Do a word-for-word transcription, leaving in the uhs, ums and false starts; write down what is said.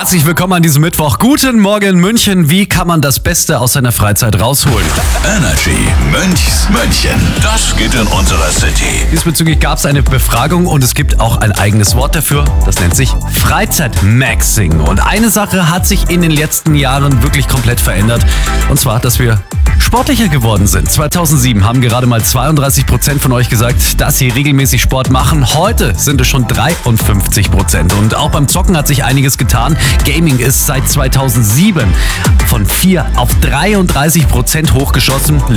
Herzlich willkommen an diesem Mittwoch. Guten Morgen München. Wie kann man das Beste aus seiner Freizeit rausholen? Energy Münchs München. Das geht in unserer City. Diesbezüglich gab es eine Befragung und es gibt auch ein eigenes Wort dafür. Das nennt sich Freizeitmaxing. Und eine Sache hat sich in den letzten Jahren wirklich komplett verändert. Und zwar, dass wir sportlicher geworden sind. zweitausendsieben haben gerade mal zweiunddreißig Prozent von euch gesagt, dass sie regelmäßig Sport machen. Heute sind es schon dreiundfünfzig Prozent. Und auch beim Zocken hat sich einiges getan. Gaming ist seit zweitausendsieben von vier auf dreiunddreißig Prozent hochgeschossen.